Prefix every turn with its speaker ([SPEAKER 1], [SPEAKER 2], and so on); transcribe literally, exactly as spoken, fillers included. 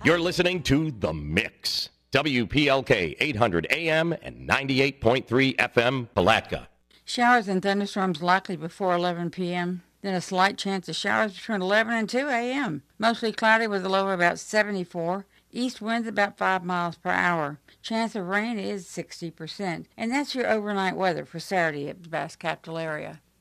[SPEAKER 1] You're listening to The Mix. W P L K eight hundred A M and ninety-eight point three F M, Palatka.
[SPEAKER 2] Showers and thunderstorms likely before eleven p.m. Then a slight chance of showers between eleven and two a.m. Mostly cloudy with a low of about seventy-four. East winds about five miles per hour. Chance of rain is sixty percent. And that's your overnight weather for Saturday at the Bass Capital area.